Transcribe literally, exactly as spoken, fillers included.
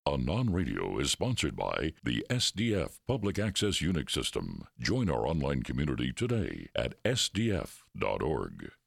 Anon Radio is sponsored by the S D F Public Access Unix System. Join our online community today at S D F dot org.